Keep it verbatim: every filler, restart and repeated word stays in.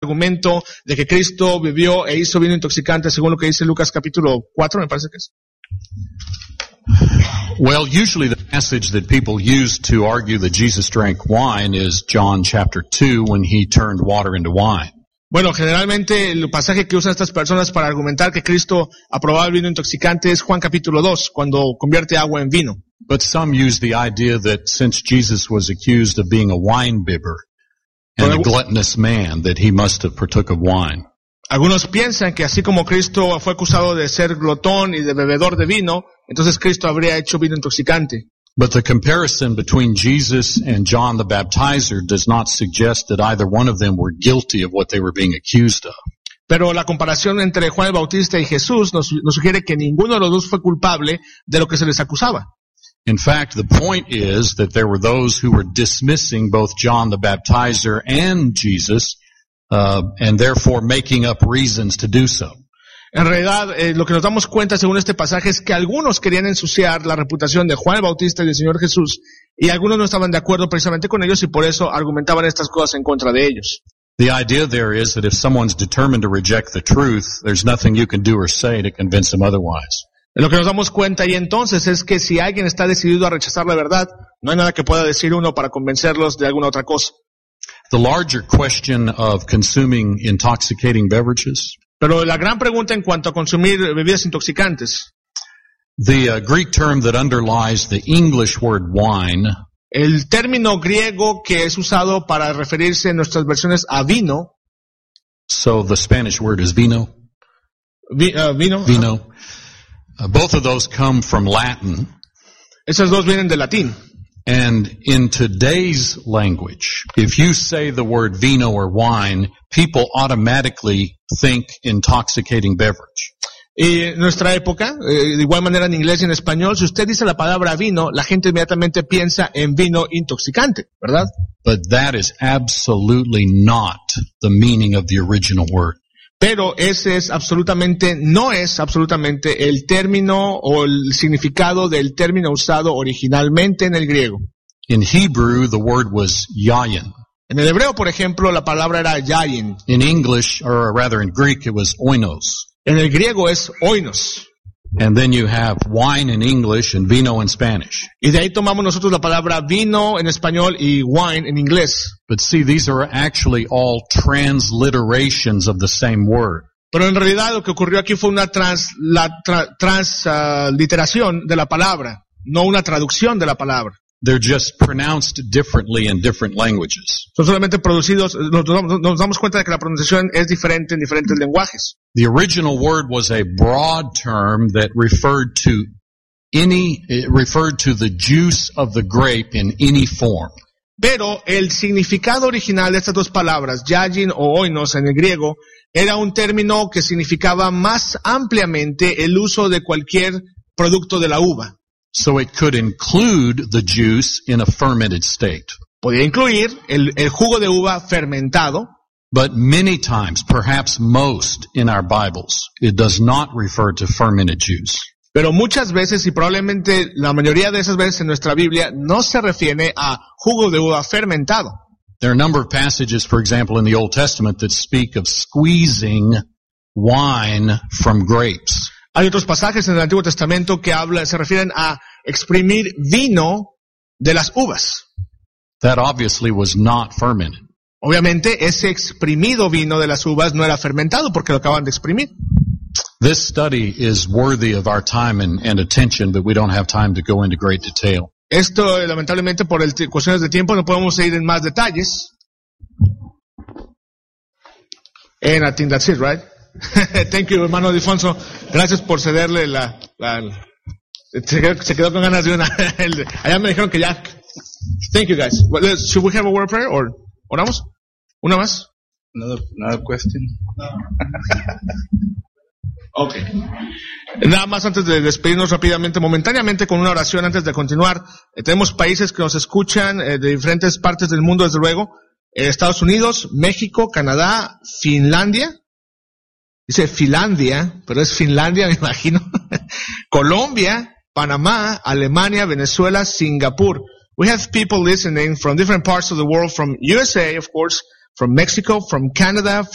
argumento de que Cristo bebió e hizo vino intoxicante, según lo que dice Lucas capítulo cuatro, me parece que es. Well, usually the passage that people use to argue that Jesus drank wine is John chapter two when he turned water into wine. Bueno, generalmente el pasaje que usan estas personas para argumentar que Cristo aprobaba el vino intoxicante es Juan capítulo dos, cuando convierte agua en vino. But some use the idea that since Jesus was accused of being a wine bibber and a gluttonous man, that he must have partook of wine. Algunos piensan que así como Cristo fue acusado de ser glotón y de bebedor de vino, entonces Cristo habría hecho vino intoxicante. But the comparison between Jesus and John the Baptizer does not suggest that either one of them were guilty of what they were being accused of. Pero la comparación entre Juan el Bautista y Jesús nos, nos sugiere que ninguno de los dos fue culpable de lo que se les acusaba. In fact, the point is that there were those who were dismissing both John the Baptizer and Jesus, uh, and therefore making up reasons to do so. En realidad, eh, lo que nos damos cuenta según este pasaje es que algunos querían ensuciar la reputación de Juan el Bautista y del Señor Jesús, y algunos no estaban de acuerdo precisamente con ellos y por eso argumentaban estas cosas en contra de ellos. The idea there is that if someone's determined to reject the truth, there's nothing you can do or say to convince them otherwise. Lo que nos damos cuenta y entonces es que si alguien está decidido a rechazar la verdad, no hay nada que pueda decir uno para convencerlos de alguna otra cosa. The larger question of consuming intoxicating beverages. Pero la gran pregunta en cuanto a consumir bebidas intoxicantes. The uh, Greek term that underlies the English word wine. El término griego que es usado para referirse en nuestras versiones a vino. So the Spanish word is vino. Vi, uh, vino. Vino. Uh, both of those come from Latin. Esas dos vienen de latín. And in today's language, if you say the word vino or wine, people automatically think intoxicating beverage. Y en nuestra época, eh, de igual manera en inglés y en español, si usted dice la palabra vino, la gente inmediatamente piensa en vino intoxicante, ¿verdad? But that is absolutely not the meaning of the original word. Pero ese es absolutamente, no es absolutamente el término o el significado del término usado originalmente en el griego. In Hebrew, the word was yayin. En el hebreo, por ejemplo, la palabra era yayin. In English, or rather in Greek, it was oinos. En el griego es oinos. And then you have wine in English and vino in Spanish. Y de ahí tomamos nosotros la palabra vino en español y wine en inglés. But see, these are actually all transliterations of the same word. Pero en realidad lo que ocurrió aquí fue una trans, la, tra, transliteración uh, de la palabra, no una traducción de la palabra. They're just pronounced differently in different languages. Son solamente producidos, nos, nos damos cuenta de que la pronunciación es diferente en diferentes lenguajes. The original word was a broad term that referred to any, it referred to the juice of the grape in any form. Pero el significado original de estas dos palabras, yayin o oinos en el griego, era un término que significaba más ampliamente el uso de cualquier producto de la uva. So it could include the juice in a fermented state. Podía incluir el, el jugo de uva fermentado. But many times, perhaps most in our Bibles, it does not refer to fermented juice. Pero muchas veces, y probablemente la mayoría de esas veces en nuestra Biblia, no se refiere a jugo de uva fermentado. There are a number of passages, for example, in the Old Testament that speak of squeezing wine from grapes. Hay otros pasajes en el Antiguo Testamento que habla, se refieren a exprimir vino de las uvas. That obviously was not fermented. Obviamente, ese exprimido vino de las uvas no era fermentado porque lo acaban de exprimir. This study is worthy of our time and, and attention, but we don't have time to go into great detail. Esto, lamentablemente, por el t- cuestiones de tiempo, no podemos ir en más detalles. And I think that's it, right? Thank you, hermano Difonso. Gracias por cederle la... la, la se, quedó, se quedó con ganas de una... el, allá me dijeron que ya... Thank you, guys. Well, let's, should we have a word of prayer or... ¿Oramos? ¿Una más? Another, another question. Okay. Nada más antes de despedirnos rápidamente, momentáneamente con una oración antes de continuar. Eh, tenemos países que nos escuchan eh, de diferentes partes del mundo, desde luego. Eh, Estados Unidos, México, Canadá, Finlandia. Dice Finlandia, pero es Finlandia, me imagino. Colombia, Panamá, Alemania, Venezuela, Singapur. We have people listening from different parts of the world, from U S A, of course, from Mexico, from Canada,